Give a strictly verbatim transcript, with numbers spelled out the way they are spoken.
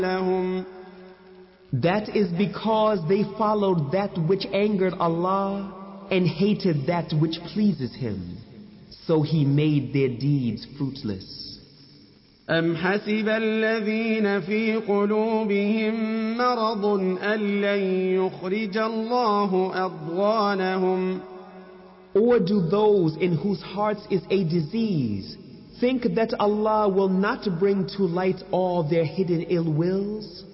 لهم That is because they followed that which angered Allah and hated that which pleases Him. So He made their deeds fruitless. أم حسب الذين في قلوبهم مرض أن لن يخرج الله أضغانهم Or do those in whose hearts is a disease think that Allah will not bring to light all their hidden ill wills?